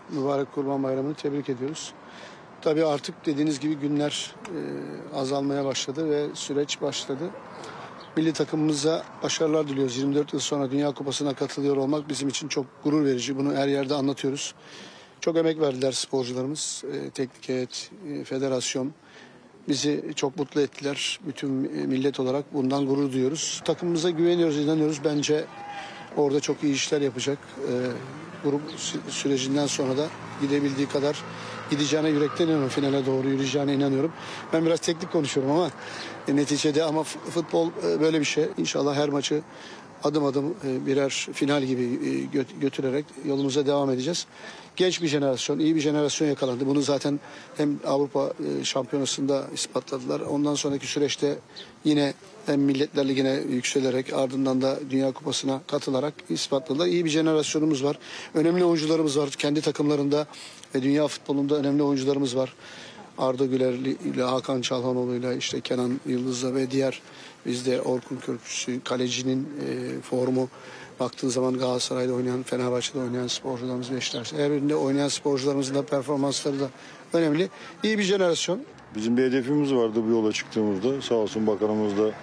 mübarek Kurban Bayramı'nı tebrik ediyoruz. Tabii artık dediğiniz gibi günler azalmaya başladı ve süreç başladı. Milli takımımıza başarılar diliyoruz. 24 yıl sonra Dünya Kupası'na katılıyor olmak bizim için çok gurur verici. Bunu her yerde anlatıyoruz. Çok emek verdiler sporcularımız, teknik heyet, federasyon. Bizi çok mutlu ettiler. Bütün millet olarak bundan gurur duyuyoruz. Takımımıza güveniyoruz, inanıyoruz. Bence orada çok iyi işler yapacak. Grup sürecinden sonra da gidebildiği kadar gideceğine yürekten inanıyorum. Finale doğru yürüyeceğine inanıyorum. Ben biraz teknik konuşuyorum ama neticede ama futbol böyle bir şey. İnşallah her maçı adım adım birer final gibi götürerek yolumuza devam edeceğiz. Genç bir jenerasyon, iyi bir jenerasyon yakalandı. Bunu zaten hem Avrupa Şampiyonası'nda ispatladılar. Ondan sonraki süreçte yine hem Milletler Ligi'ne yükselerek ardından da Dünya Kupası'na katılarak ispatladılar. İyi bir jenerasyonumuz var. Önemli oyuncularımız var. Kendi takımlarında ve dünya futbolunda önemli oyuncularımız var. Arda Güler ile Hakan Çalhanoğlu ile işte Kenan Yıldız'la ve diğer bizde Orkun Kökçü kalecinin formu baktığın zaman Galatasaray'da oynayan, Fenerbahçe'de oynayan sporcularımız, Beşiktaş. Her birinde oynayan sporcularımızın da performansları da önemli. İyi bir jenerasyon. Bizim bir hedefimiz vardı bu yola çıktığımızda. Sağ olsun bakanımız da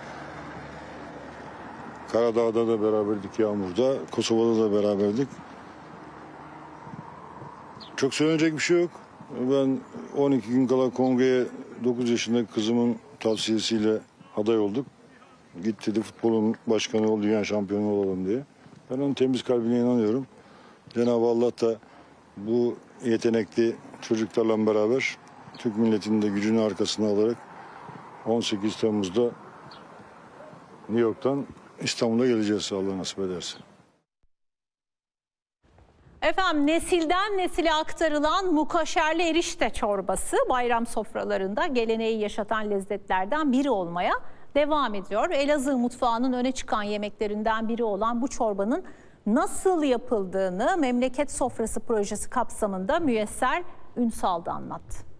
Karadağ'da da beraberdik, Yağmur'da, Kosova'da da beraberdik. Çok söylenecek bir şey yok. Ben 12 gün kala kongreye 9 yaşındaki kızımın tavsiyesiyle aday olduk. Git dedi futbolun başkanı ol, dünya şampiyonu olalım diye. Ben onun temiz kalbine inanıyorum. Cenab-ı Allah da bu yetenekli çocuklarla beraber Türk milletinin de gücünü arkasına alarak 18 Temmuz'da New York'tan İstanbul'a geleceğiz Allah nasip ederse. Efendim nesilden nesile aktarılan mukaşerli erişte çorbası bayram sofralarında geleneği yaşatan lezzetlerden biri olmaya devam ediyor. Elazığ mutfağının öne çıkan yemeklerinden biri olan bu çorbanın nasıl yapıldığını Memleket Sofrası projesi kapsamında Müyesser Ünsal'da anlattı.